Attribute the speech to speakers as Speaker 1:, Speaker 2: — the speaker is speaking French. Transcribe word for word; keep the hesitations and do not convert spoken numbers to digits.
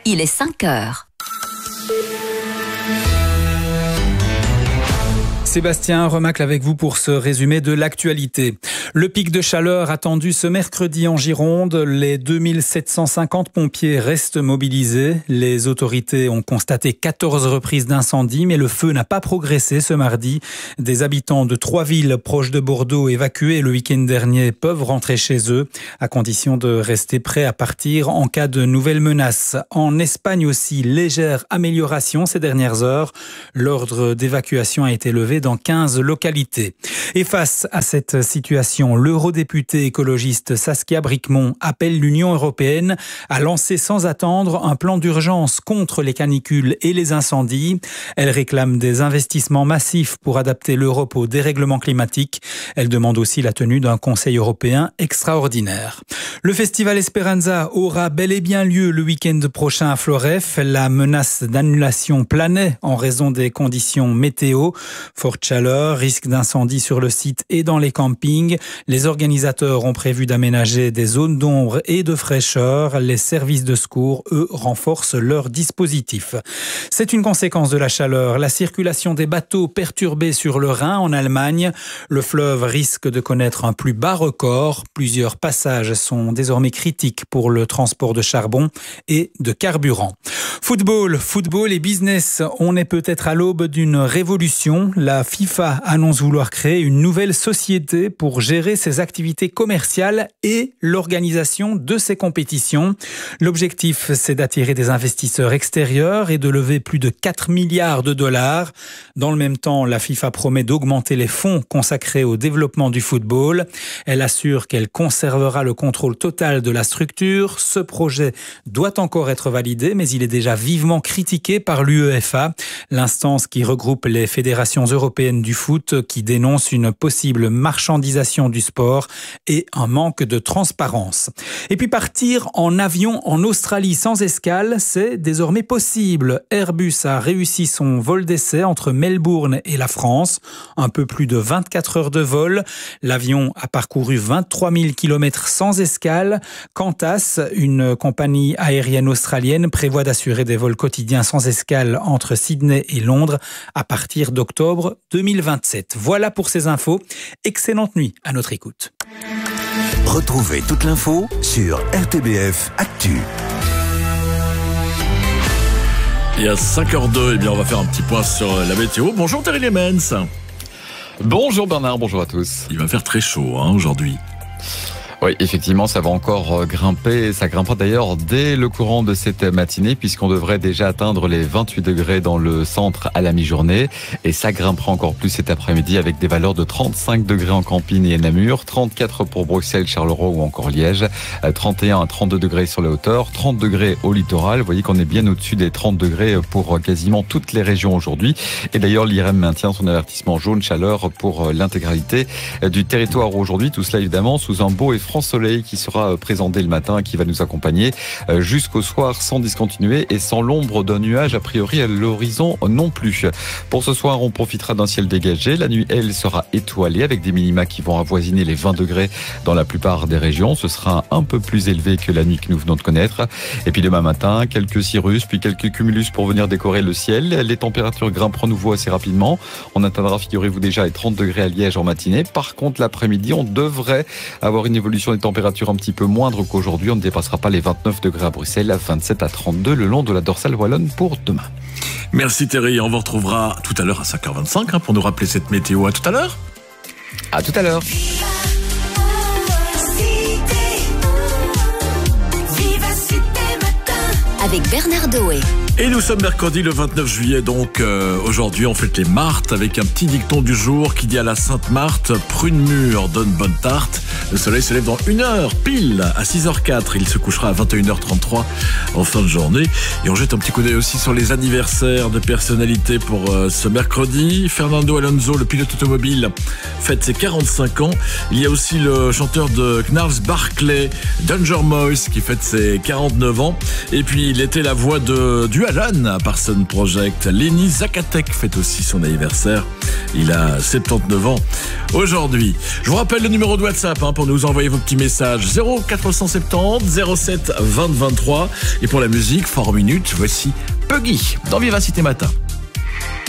Speaker 1: il est cinq heures.
Speaker 2: Sébastien Remacle avec vous pour ce résumé de l'actualité. Le pic de chaleur attendu ce mercredi en Gironde. Les deux mille sept cent cinquante pompiers restent mobilisés. Les autorités ont constaté quatorze reprises d'incendie, mais le feu n'a pas progressé ce mardi. Des habitants de trois villes proches de Bordeaux évacués le week-end dernier peuvent rentrer chez eux, à condition de rester prêts à partir en cas de nouvelles menaces. En Espagne aussi, légère amélioration ces dernières heures. L'ordre d'évacuation a été levé dans quinze localités. Et face à cette situation, l'eurodéputée écologiste Saskia Bricmont appelle l'Union européenne à lancer sans attendre un plan d'urgence contre les canicules et les incendies. Elle réclame des investissements massifs pour adapter l'Europe au dérèglement climatique. Elle demande aussi la tenue d'un Conseil européen extraordinaire. Le festival Esperanza aura bel et bien lieu le week-end prochain à Floreffe. La menace d'annulation planait en raison des conditions météo. Forte chaleur, risque d'incendie sur le site et dans les campings. Les organisateurs ont prévu d'aménager des zones d'ombre et de fraîcheur. Les services de secours, eux, renforcent leur dispositif. C'est une conséquence de la chaleur. La circulation des bateaux perturbée sur le Rhin en Allemagne. Le fleuve risque de connaître un plus bas record. Plusieurs passages sont désormais critiques pour le transport de charbon et de carburant. Football, football et business. On est peut-être à l'aube d'une révolution. La FIFA annonce vouloir créer une nouvelle société pour gérer ses activités commerciales et l'organisation de ses compétitions. L'objectif, c'est d'attirer des investisseurs extérieurs et de lever plus de quatre milliards de dollars. Dans le même temps, la FIFA promet d'augmenter les fonds consacrés au développement du football. Elle assure qu'elle conservera le contrôle total de la structure. Ce projet doit encore être validé, mais il est déjà vivement critiqué par l'UEFA, l'instance qui regroupe les fédérations européenne du foot, qui dénonce une possible marchandisation du sport et un manque de transparence. Et puis partir en avion en Australie sans escale, c'est désormais possible. Airbus a réussi son vol d'essai entre Melbourne et la France. Un peu plus de vingt-quatre heures de vol. L'avion a parcouru vingt-trois mille kilomètres sans escale. Qantas, une compagnie aérienne australienne, prévoit d'assurer des vols quotidiens sans escale entre Sydney et Londres à partir d'octobre deux mille vingt-sept. Voilà pour ces infos. Excellente nuit à notre écoute.
Speaker 3: Retrouvez toute l'info sur R T B F Actu.
Speaker 4: Et à cinq heures deux, eh bien, on va faire un petit point sur la météo. Bonjour Thierry Lemens.
Speaker 5: Bonjour Bernard, bonjour à tous.
Speaker 4: Il va faire très chaud hein, aujourd'hui.
Speaker 5: Oui, effectivement, ça va encore grimper. Ça grimpera d'ailleurs dès le courant de cette matinée, puisqu'on devrait déjà atteindre les vingt-huit degrés dans le centre à la mi-journée. Et ça grimpera encore plus cet après-midi avec des valeurs de trente-cinq degrés en Campine et Namur, trente-quatre pour Bruxelles, Charleroi ou encore Liège, trente et un à trente-deux degrés sur les hauteurs, trente degrés au littoral. Vous voyez qu'on est bien au-dessus des trente degrés pour quasiment toutes les régions aujourd'hui. Et d'ailleurs, l'I R M maintient son avertissement jaune chaleur pour l'intégralité du territoire aujourd'hui. Tout cela évidemment sous un beau et franc soleil qui sera présent dès le matin, qui va nous accompagner jusqu'au soir sans discontinuer et sans l'ombre d'un nuage a priori à l'horizon non plus. Pour ce soir, on profitera d'un ciel dégagé. La nuit, elle, sera étoilée avec des minima qui vont avoisiner les vingt degrés dans la plupart des régions. Ce sera un peu plus élevé que la nuit que nous venons de connaître. Et puis demain matin, quelques cirrus, puis quelques cumulus pour venir décorer le ciel. Les températures grimperont à nouveau assez rapidement. On atteindra, figurez-vous déjà, les trente degrés à Liège en matinée. Par contre, l'après-midi, on devrait avoir une évolution des températures un petit peu moindres qu'aujourd'hui. On ne dépassera pas les vingt-neuf degrés à Bruxelles, à vingt-sept à trente-deux le long de la dorsale wallonne pour demain.
Speaker 4: Merci Thierry, on vous retrouvera tout à l'heure à cinq heures vingt-cinq hein, pour nous rappeler cette météo. À tout à l'heure.
Speaker 5: À tout à l'heure.
Speaker 1: Avec Bernard Doé.
Speaker 4: Et nous sommes mercredi le vingt-neuf juillet, donc euh, aujourd'hui on fête les Martes avec un petit dicton du jour qui dit à la Sainte Marthe, prune mûre donne bonne tarte. Le soleil se lève dans une heure pile à six heures quatre, il se couchera à vingt et une heures trente-trois en fin de journée. Et on jette un petit coup d'œil aussi sur les anniversaires de personnalités pour euh, ce mercredi. Fernando Alonso, le pilote automobile, fête ses quarante-cinq ans. Il y a aussi le chanteur de Gnarls Barkley, Danger Mouse, qui fête ses quarante-neuf ans. Et puis il était la voix de du Salut Alan à Parson Project. Lenny Zakatek fête aussi son anniversaire. Il a soixante-dix-neuf ans aujourd'hui. Je vous rappelle le numéro de WhatsApp hein, pour nous envoyer vos petits messages. zéro quatre cent soixante-dix zéro sept vingt vingt-trois. Et pour la musique, fort minute, voici Puggy dans Vivacité Matin.